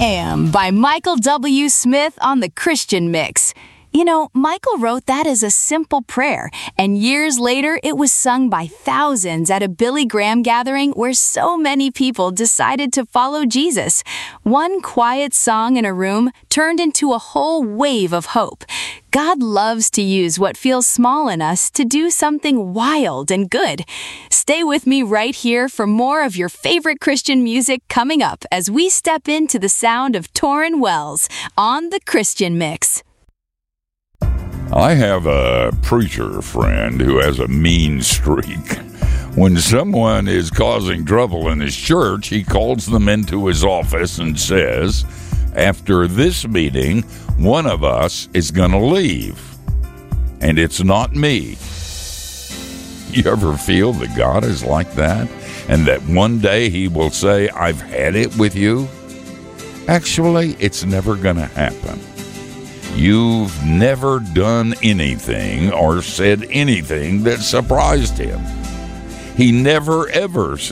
Am by Michael W. Smith on the Christian Mix. You know, Michael wrote that as a simple prayer, and years later it was sung by thousands at a Billy Graham gathering where so many people decided to follow Jesus. One quiet song in a room turned into a whole wave of hope. God loves to use what feels small in us to do something wild and good. Stay with me right here for more of your favorite Christian music coming up as we step into the sound of Tauren Wells on the Christian Mix. I have a preacher friend who has a mean streak. When someone is causing trouble in his church, he calls them into his office and says, "After this meeting, one of us is going to leave. And it's not me." You ever feel that God is like that? And that one day he will say, "I've had it with you"? Actually, it's never going to happen. You've never done anything or said anything that surprised him. He never ever said